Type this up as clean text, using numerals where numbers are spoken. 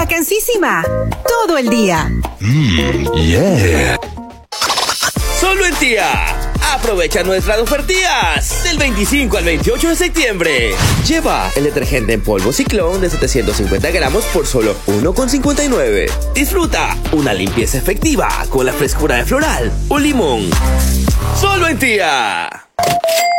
vacancísima. Todo el día. Yeah. Solo en Tía. Aprovecha nuestras ofertas del 25 al 28 de septiembre. Lleva el detergente en polvo Ciclón de 750 gramos por solo $1,59. Disfruta una limpieza efectiva con la frescura de floral o limón. Solo en Tía.